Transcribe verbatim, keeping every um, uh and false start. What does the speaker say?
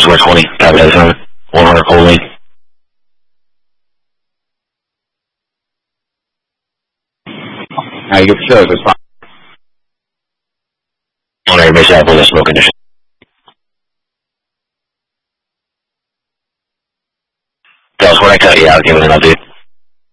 four twenty, copy that, son. one hundred cold lead. How you get the show? It's fine. On everybody shot for the smoke condition. Tell us when I cut you out, give it an update.